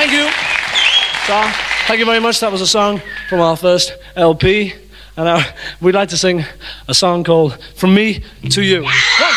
Thank you. So, thank you very much. That was a song from our first LP. And we'd like to sing a song called From Me to You.